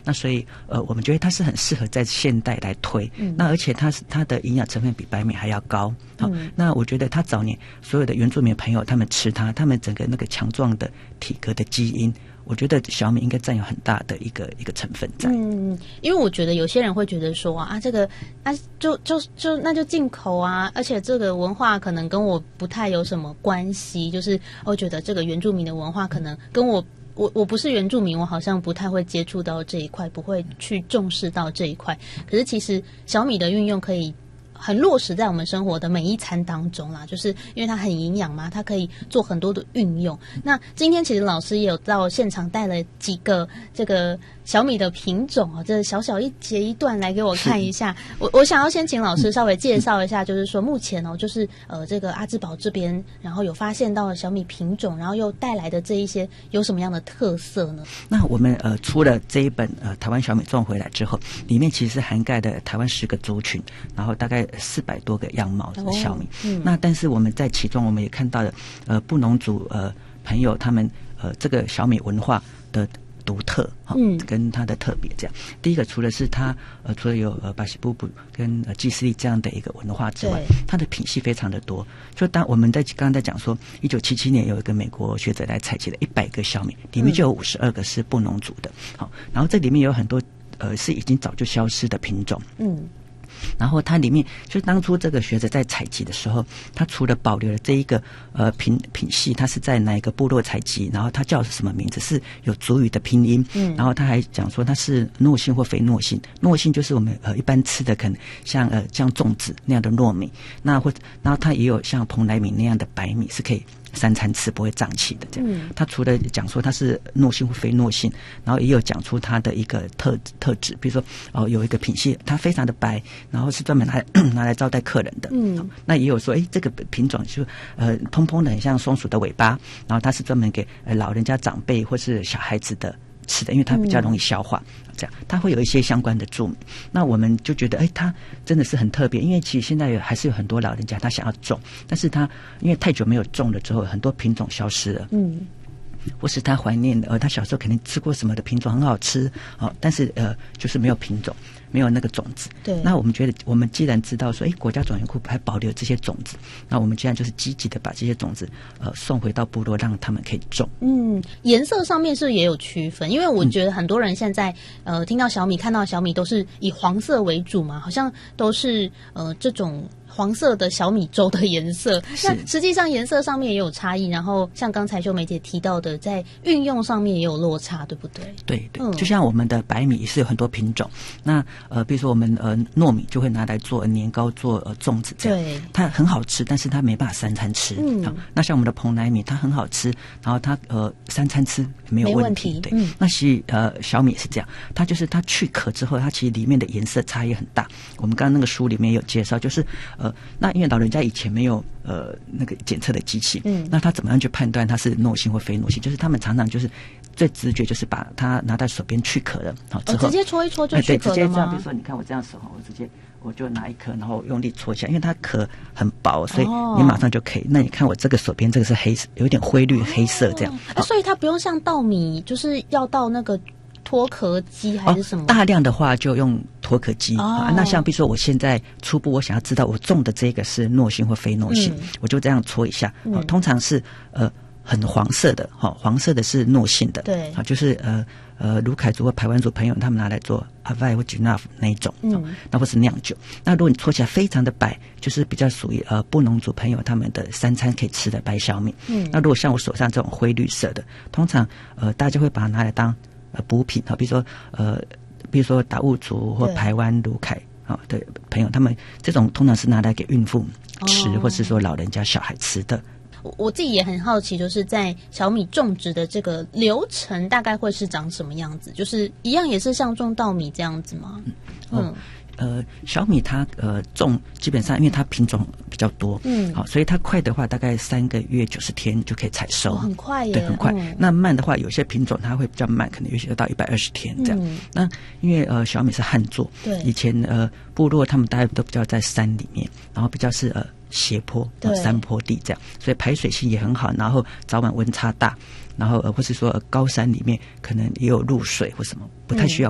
那所以我们觉得它是很适合在现代来推。那而且它的营养成分比白米还要高。好，那我觉得它早年所有的原住民朋友他们吃它，他们整个那个强壮的体格的基因，我觉得小米应该占有很大的一个成分在。 因为我觉得有些人会觉得说这个那就进口啊，而且这个文化可能跟我不太有什么关系，就是我觉得这个原住民的文化可能跟我不是原住民，我好像不太会接触到这一块，不会去重视到这一块。可是其实小米的运用可以很落实在我们生活的每一餐当中啦，就是因为它很营养嘛，它可以做很多的运用。那今天其实老师也有到现场带了几个这个小米的品种这小小一节一段来给我看一下。我想要先请老师稍微介绍一下，就是说目前就是这个阿兹堡这边，然后有发现到了小米品种，然后又带来的这一些有什么样的特色呢？ 那我们出了这一本台湾小米种回来之后，里面其实涵盖的台湾10个族群，然后大概400多个样貌的小米。那但是我们在其中我们也看到了布农族朋友他们这个小米文化的独特跟它的特别这样。第一个除了是它除了有巴西布布跟祭司利这样的一个文化之外，它的品系非常的多。就当我们刚刚在讲说1977年有一个美国学者来采集了100个小米，里面就有52个是布农族的。好，然后这里面有很多是已经早就消失的品种。然后它里面就当初这个学者在采集的时候，他除了保留了这一个品系，它是在哪一个部落采集，然后它叫什么名字，是有族语的拼音。然后他还讲说它是糯杏或非糯杏。糯杏就是我们一般吃的可能像粽子那样的糯米，然后它也有像蓬莱米那样的白米，是可以3餐吃不会胀气的这样。他除了讲说它是糯杏或非糯杏，然后也有讲出它的一个特质，比如说有一个品系它非常的白，然后是专门拿来招待客人的。那也有说这个品种就蓬蓬的很像松鼠的尾巴，然后它是专门给老人家长辈或是小孩子的吃的，因为它比较容易消化。这样它会有一些相关的注明。那我们就觉得它真的是很特别，因为其实现在还是有很多老人家他想要种，但是他因为太久没有种了之后，很多品种消失了。或是他怀念他小时候肯定吃过什么的品种很好吃但是就是没有品种，没有那个种子。 对。 那我们觉得我们既然知道说国家种源库还保留这些种子，那我们既然就是积极的把这些种子送回到部落，让他们可以种。 颜色上面是不是也有区分？因为我觉得很多人现在听到小米看到小米都是以黄色为主嘛，好像都是这种黄色的小米粥的颜色。那实际上颜色上面也有差异，然后像刚才秀梅姐提到的，在运用上面也有落差，对不对？ 对，就像我们的白米也是有很多品种。那比如说我们糯米就会拿来做年糕、做粽子这样。对，它很好吃，但是它没办法3餐吃。那像我们的蓬莱米，它很好吃，然后它3餐吃没有问题。对，那其实小米也是这样，它就是它去壳之后，它其实里面的颜色差异很大。我们刚刚那个书里面有介绍，就是那因为老人家以前没有那个检测的机器，那他怎么样去判断它是糯杏或非糯杏？就是他们常常就是最直觉就是把它拿在手边去壳了，之后直接搓一搓就去壳了吗？ 对，直接这样。比如说你看我这样手，我就拿一颗，然后用力搓起来，因为它壳很薄，所以你马上就可以。那你看我这个手边这个是黑，有点灰绿黑色这样。 所以它不用像稻米，就是要到那个脱壳机还是什么？ 大量的话就用脱壳机。那像比如说我现在初步我想要知道我种的这个是糯杏或非糯杏，我就这样搓一下。通常是很黄色的，黄色的是糯杏的。对，就是卢凯族或排湾族朋友他们拿来做阿外或吉纳夫那一种，那或是酿酒。那如果你搓起来非常的白，就是比较属于布农族朋友他们的3餐可以吃的白小米。那如果像我手上这种灰绿色的，通常大家会把它拿来当补品，比如说达悟族或排湾卢凯的朋友，他们这种通常是拿来给孕妇吃，或是说老人家小孩吃的。 我自己也很好奇，就是在小米种植的这个流程大概会是长什么样子？就是一样也是像种稻米这样子吗？ 小米它种基本上因为它品种比较多，好，所以它快的话大概3个月90天就可以采收， 很快耶。 对，很快。那慢的话，有些品种它会比较慢，可能有些要到120天这样。那因为小米是旱作，对，以前部落他们大家都比较在山里面，然后比较是斜坡山坡地这样，所以排水性也很好，然后早晚温差大，然后或是说高山里面可能也有露水或什么，不太需要